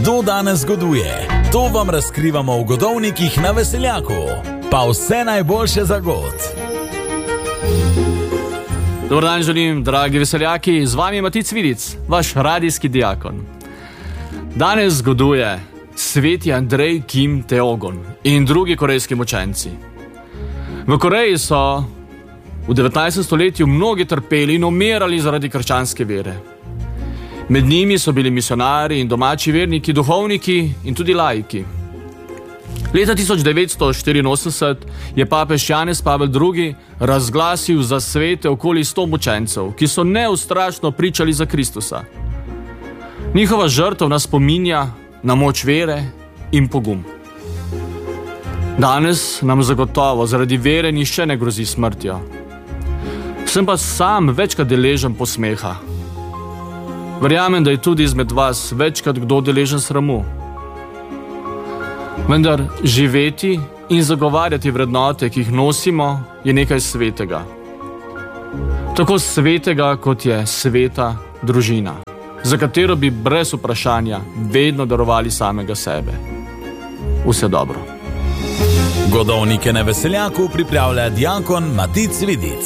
Kdo danes goduje? To vam razkrivamo v Godovnikih na Veseljaku. Pa vse najboljše za god. Dobar dan želim, dragi veseljaki, z vami je Matic Vidic, vaš radijski diakon. Danes goduje sveti Andrej Kim Teogon in drugi korejski mučenci. V Koreji so v 19. stoletju mnogi trpeli in umirali zaradi krščanske vere. Med njimi so bili misionari in domači verniki, duhovniki in tudi laiki. Leta 1984 je papež Janez Pavel II. Razglasil za svete okoli 100 mučencev, ki so neustrašno pričali za Kristusa. Njihova žrtev nas spominja na moč vere in pogum. Danes nam zagotovo zaradi vere nihče ne grozi smrtjo. Sem pa sam večkrat deležen posmeha. Verjamem, da je tudi izmed vas večkrat kdo deležen sramu. Vendar živeti in zagovarjati vrednote, ki jih nosimo, je nekaj svetega. Tako svetega, kot je sveta družina, za katero bi brez vprašanja vedno darovali samega sebe. Vse dobro. Godovnike na Veseljaku pripravlja diakon Matic Vidic.